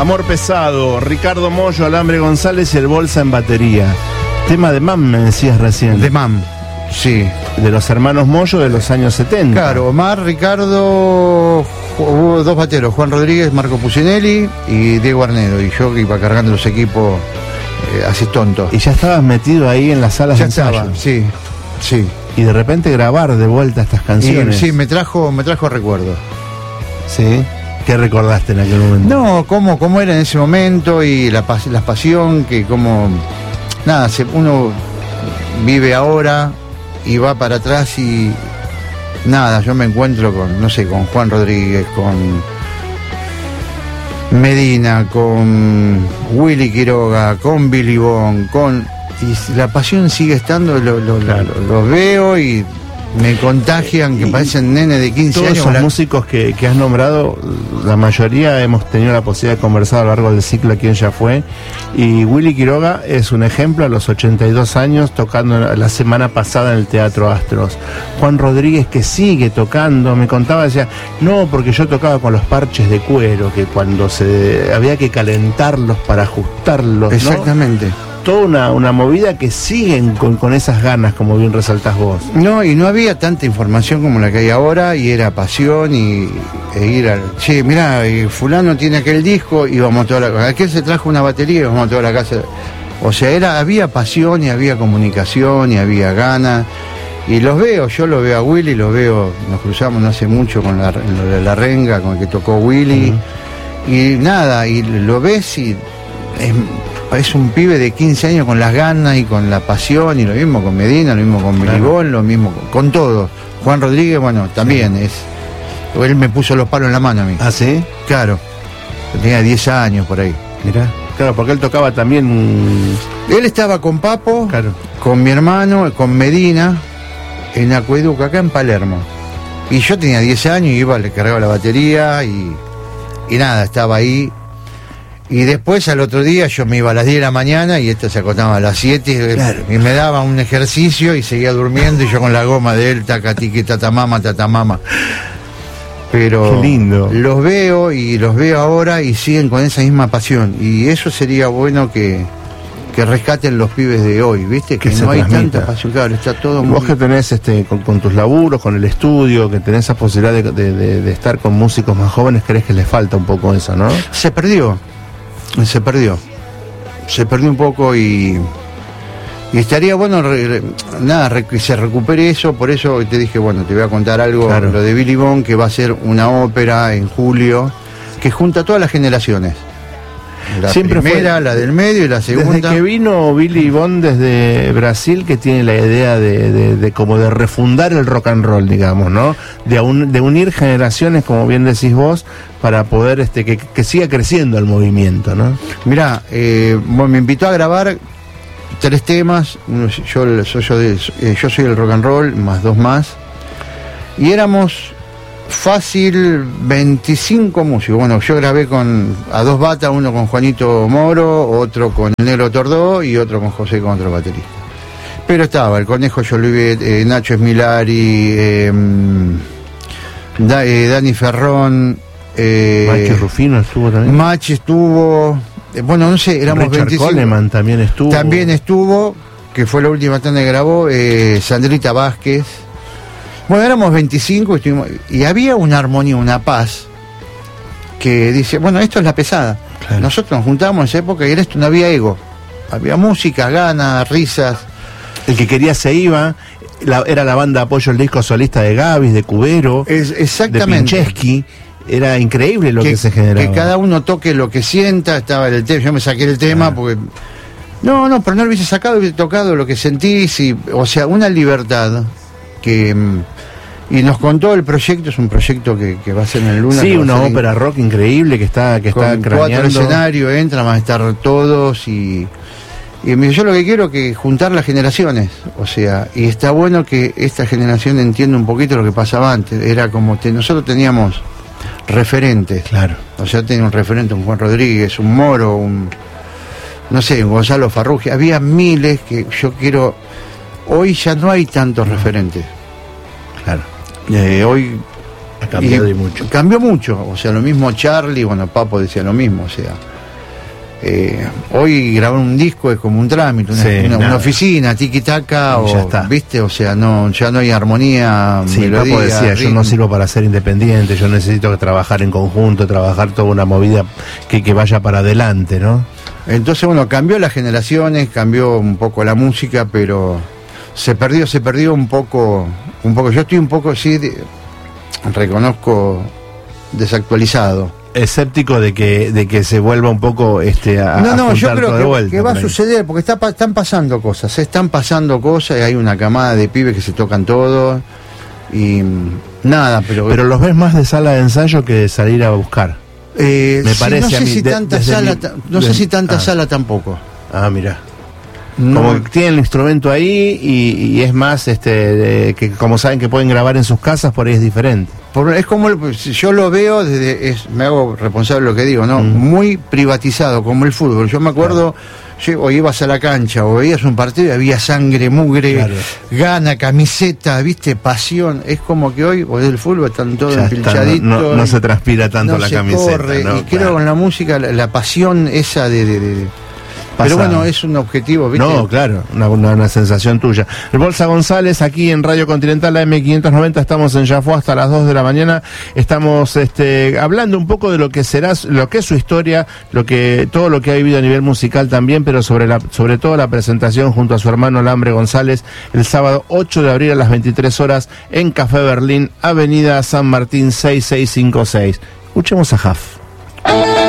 Amor Pesado, Ricardo Mollo, Alambre González y el Bolsa en batería. Tema de MAM, me decías recién. De MAM, sí. De los hermanos Mollo de los años 70. Claro, Omar, Ricardo, hubo dos bateros, Juan Rodríguez, Marco Pucinelli y Diego Arnedo. Y yo que iba cargando los equipos así tontos. Y ya estabas metido ahí en las salas de ensayo. Estaba, sí, sí. Y de repente grabar de vuelta estas canciones. Sí, me trajo recuerdo. ¿Sí? ¿Qué recordaste en aquel momento? No, cómo era en ese momento y la pasión, que como... Nada, uno vive ahora y va para atrás y... Nada, yo me encuentro con, no sé, con Juan Rodríguez, con Medina, con Willy Quiroga, con Billy Bond, y la pasión sigue estando, los veo y me contagian, que parecen nenes de 15 todos años. Todos esos músicos que has nombrado, la mayoría hemos tenido la posibilidad de conversar a lo largo del ciclo aquí en Ya Fue. Y Willy Quiroga es un ejemplo a los 82 años, tocando la semana pasada en el Teatro Astros. Juan Rodríguez, que sigue tocando, me contaba, decía, no, porque yo tocaba con los parches de cuero, que cuando había que calentarlos para ajustarlos. Exactamente. ¿No? Toda una movida que siguen con esas ganas, como bien resaltás vos. No, y no había tanta información como la que hay ahora, y era pasión e ir al... Che, mirá, fulano tiene aquel disco, y vamos a toda la... Aquel se trajo una batería y vamos a toda la casa. O sea, había pasión y había comunicación y había ganas. Y yo lo veo a Willy, nos cruzamos no hace mucho con la renga, con el que tocó Willy. Y nada, y lo ves y... Es un pibe de 15 años con las ganas y con la pasión, y lo mismo con Medina, lo mismo con Milibón, lo mismo con todos. Juan Rodríguez, bueno, también él me puso los palos en la mano a mí. ¿Ah, sí? Claro, tenía 10 años por ahí. Mirá, claro, porque él tocaba también... Él estaba con Papo, claro, con mi hermano, con Medina, en Acueduca, acá en Palermo. Y yo tenía 10 años y le cargaba la batería y nada, estaba ahí. Y después al otro día yo me iba a las 10 de la mañana y se acostaba a las 7 claro, y me daba un ejercicio y seguía durmiendo, y yo con la goma de él, tacatiqui, tatamama. Pero qué lindo. Los veo ahora y siguen con esa misma pasión. Y eso sería bueno que rescaten los pibes de hoy, ¿viste? Que no hay tanta pasión, claro, está todo muy... Vos que tenés con tus laburos, con el estudio, que tenés esa posibilidad de estar con músicos más jóvenes, ¿crees que les falta un poco eso, no? Se perdió un poco y estaría bueno que se recupere eso. Por eso te dije, bueno, te voy a contar algo, claro, lo de Billy Bond, que va a ser una ópera en julio que junta todas las generaciones, la siempre primera, la del medio y la segunda. Desde que vino Billy Bond desde Brasil, que tiene la idea de como de refundar el rock and roll, digamos, ¿no? De unir generaciones, como bien decís vos, para poder que siga creciendo el movimiento, ¿no? Mirá, me invitó a grabar 3 temas. Yo soy el rock and roll, más 2 más. Y éramos fácil 25 músicos. Bueno, yo grabé a 2 batas, uno con Juanito Moro, otro con el Negro Tordó y otro con José, con otro baterista. Pero estaba el Conejo Jolivet, Nacho Esmilari, Dani Ferrón, Machi Rufino estuvo también. Machi estuvo, bueno, no sé, éramos Richard 25. Coleman también estuvo, que fue la última tanda que grabó, Sandrita Vázquez. Bueno, éramos 25 y había una armonía, una paz, que dice, bueno, esto es la pesada. Claro. Nosotros nos juntábamos en esa época y en esto no había ego. Había música, ganas, risas. El que quería se iba. Era la banda de apoyo al disco solista de Gavis, de Cubero, exactamente, de Pincheski. Era increíble lo que se generaba. Que cada uno toque lo que sienta. Estaba el tema, yo me saqué el tema porque... No, pero no lo hubiese sacado, hubiese tocado lo que sentís. O sea, una libertad que... Y nos contó el proyecto, es un proyecto que va a ser en el Luna. Sí, una ópera rock increíble que está con 4 escenarios, entran, van a estar todos y yo lo que quiero es que juntar las generaciones, o sea, y está bueno que esta generación entienda un poquito lo que pasaba antes. Era como nosotros teníamos referentes, claro, o sea, tenía un referente, un Juan Rodríguez, un Moro, un Gonzalo Farrugia, había miles que yo quiero. Hoy ya no hay tantos referentes, claro. Hoy ha cambiado mucho. Cambió mucho, o sea, lo mismo Charlie, bueno, Papo decía lo mismo, o sea, Hoy grabar un disco es como un trámite, una oficina, tiki-taka, o ya está. ¿Viste? O sea, ya no hay armonía, sí, melodía, Papo decía, ritmo. yo no sirvo para ser independiente, yo necesito trabajar en conjunto, trabajar toda una movida que vaya para adelante, ¿no? Entonces, bueno, cambió las generaciones, cambió un poco la música, pero se perdió un poco. Yo estoy un poco, sí, reconozco, desactualizado. Escéptico de que se vuelva un poco a yo juntar creo todo de vuelta, que va a suceder, porque están pasando cosas, y hay una camada de pibes que se tocan todos, y nada, pero los ves más de sala de ensayo que de salir a buscar. Me parece no sé a mí, si tanta sala, sala tampoco. Ah, mira. No. Como que tienen el instrumento ahí y es más, que como saben que pueden grabar en sus casas, por ahí es diferente. Es como, yo lo veo me hago responsable de lo que digo, ¿no? Muy privatizado, como el fútbol. Yo me acuerdo, o ibas a la cancha, o veías un partido y había sangre, mugre, gana, camiseta, ¿viste? Pasión. Es como que hoy, el fútbol, están todos empilchaditos. No se transpira tanto la camiseta. Corre, y creo con la música, la pasión esa pero bueno, es un objetivo, ¿viste? No, claro, una sensación tuya. El Bolsa González, aquí en Radio Continental, la M590, estamos en Yafó hasta las 2 de la mañana. Estamos hablando un poco de lo que es su historia, todo lo que ha vivido a nivel musical también, pero sobre todo la presentación junto a su hermano Lambre González, el sábado 8 de abril a las 23 horas en Café Berlín, Avenida San Martín 6656. Escuchemos a Huff.